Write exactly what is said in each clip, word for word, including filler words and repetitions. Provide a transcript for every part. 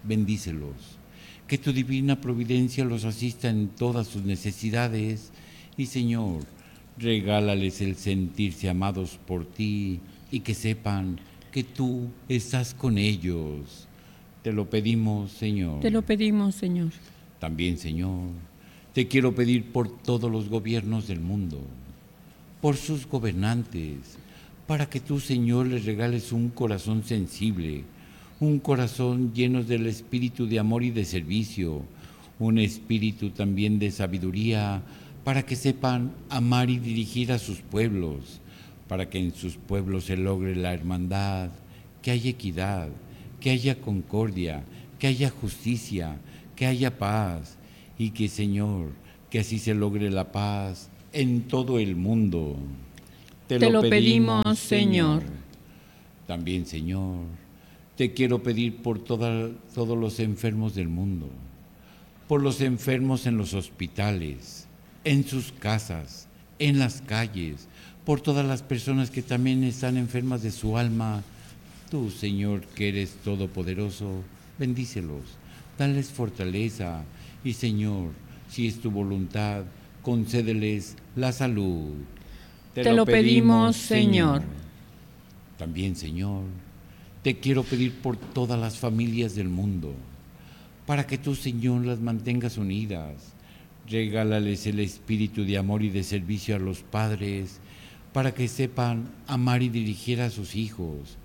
bendícelos. Que tu divina providencia los asista en todas sus necesidades y, Señor, regálales el sentirse amados por ti y que sepan que tú estás con ellos. Te lo pedimos, Señor. Te lo pedimos, Señor. También, Señor, te quiero pedir por todos los gobiernos del mundo, por sus gobernantes, para que tú, Señor, les regales un corazón sensible, un corazón lleno del espíritu de amor y de servicio, un espíritu también de sabiduría, para que sepan amar y dirigir a sus pueblos, para que en sus pueblos se logre la hermandad, que haya equidad, que haya concordia, que haya justicia, que haya paz, y que, Señor, que así se logre la paz en todo el mundo. Te, Te lo pedimos, pedimos Señor. Señor. También, Señor, te quiero pedir por toda, todos los enfermos del mundo, por los enfermos en los hospitales, en sus casas, en las calles, por todas las personas que también están enfermas de su alma. Tú, Señor, que eres todopoderoso, bendícelos, dales fortaleza y, Señor, si es tu voluntad, concédeles la salud. Te, Te lo, lo pedimos, Señor. Señor. También, Señor, te quiero pedir por todas las familias del mundo, para que tú, Señor, las mantengas unidas. Regálales el espíritu de amor y de servicio a los padres, para que sepan amar y dirigir a sus hijos.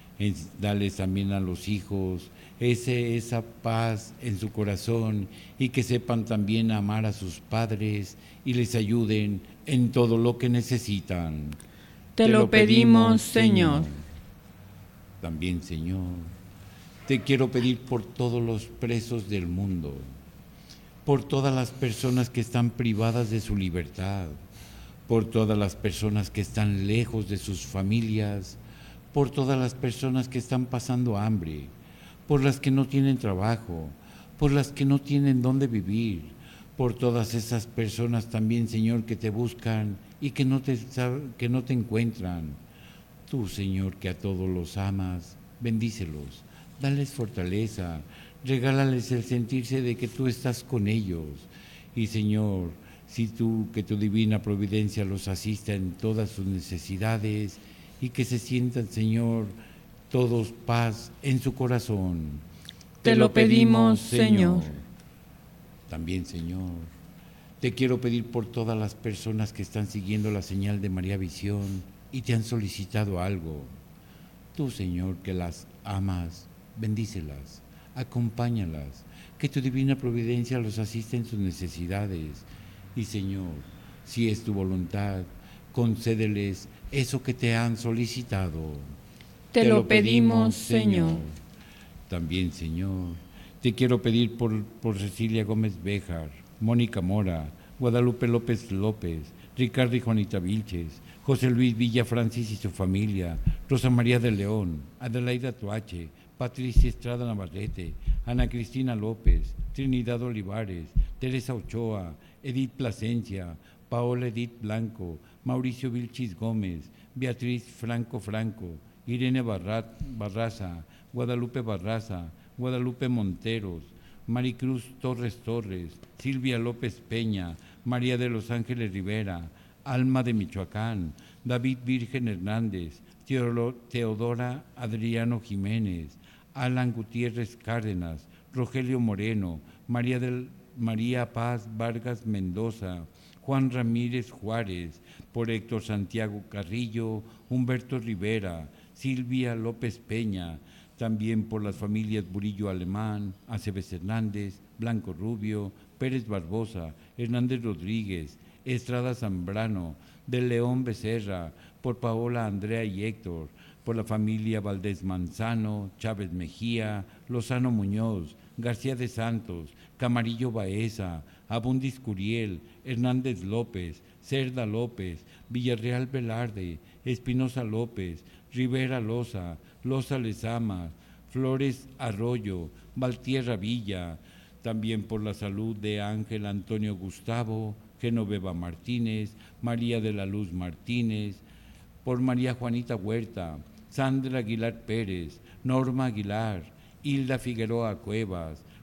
Dales también a los hijos ese, esa paz en su corazón y que sepan también amar a sus padres y les ayuden en todo lo que necesitan. Te, Te lo pedimos, Señor. Señor. También, Señor, te quiero pedir por todos los presos del mundo, por todas las personas que están privadas de su libertad, por todas las personas que están lejos de sus familias, por todas las personas que están pasando hambre, por las que no tienen trabajo, por las que no tienen dónde vivir, por todas esas personas también, Señor, que te buscan y que no te, que no te encuentran. Tú, Señor, que a todos los amas, bendícelos, dales fortaleza, regálales el sentirse de que tú estás con ellos. Y, Señor, si tú, que tu divina providencia los asista en todas sus necesidades y que se sientan, Señor, todos paz en su corazón. Te, Te lo pedimos, Señor. Señor. También, Señor, te quiero pedir por todas las personas que están siguiendo la señal de María Visión y te han solicitado algo. Tú, Señor, que las amas, bendícelas, acompáñalas, que tu divina providencia los asista en sus necesidades. Y, Señor, si es tu voluntad, concédeles eso que te han solicitado. Te, te lo pedimos, Señor. Señor. También, Señor, te quiero pedir por, por Cecilia Gómez Béjar, Mónica Mora, Guadalupe López López, Ricardo y Juanita Vilches, José Luis Villa Francis y su familia, Rosa María de León, Adelaida Tuache, Patricia Estrada Navarrete, Ana Cristina López, Trinidad Olivares, Teresa Ochoa, Edith Plasencia, Paola Edith Blanco, Mauricio Vilchis Gómez, Beatriz Franco Franco, Irene Barrat, Barraza, Guadalupe Barraza, Guadalupe Monteros, Maricruz Torres Torres, Silvia López Peña, María de los Ángeles Rivera, Alma de Michoacán, David Virgen Hernández, Teodora Adriano Jiménez, Alan Gutiérrez Cárdenas, Rogelio Moreno, María, del, María Paz Vargas Mendoza, Juan Ramírez Juárez, por Héctor Santiago Carrillo, Humberto Rivera, Silvia López Peña, también por las familias Burillo Alemán, Aceves Hernández, Blanco Rubio, Pérez Barbosa, Hernández Rodríguez, Estrada Zambrano, de León Becerra, por Paola, Andrea y Héctor, por la familia Valdés Manzano, Chávez Mejía, Lozano Muñoz, García de Santos, Camarillo Baeza, Abundis Curiel, Hernández López, Cerda López, Villarreal Velarde, Espinosa López, Rivera Loza, Loza Lezama, Flores Arroyo, Valtierra Villa, también por la salud de Ángel Antonio Gustavo, Genoveva Martínez, María de la Luz Martínez, por María Juanita Huerta, Sandra Aguilar Pérez, Norma Aguilar, Hilda Figueroa Cuevas,